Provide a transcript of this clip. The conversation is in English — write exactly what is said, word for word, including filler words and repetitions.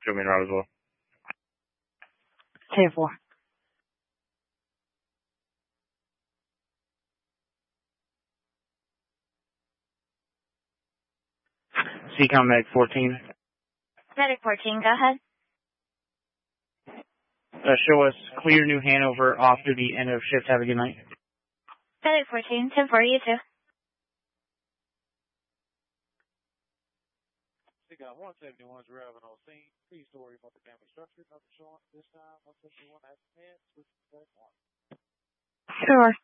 Show me around as well. ten four. C-Com Medic fourteen. Medic fourteen, go ahead. Uh, show us clear New Hanover off duty, end of shift. Have a good night. Medic fourteen, ten four, you too. C-Com one seventy-one is arriving on scene. Please don't worry about the damage structure. Nothing showing this time. one seventy-one has hands. Switch to one. Sure.